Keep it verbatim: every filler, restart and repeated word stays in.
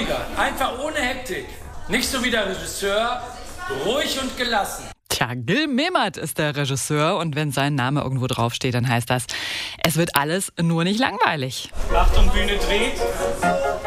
ruhiger, einfach ohne Hektik. Nicht so wie der Regisseur, ruhig und gelassen. Tja, Gil Mehmet ist der Regisseur und wenn sein Name irgendwo draufsteht, dann heißt das, es wird alles nur nicht langweilig. Achtung, Bühne dreht.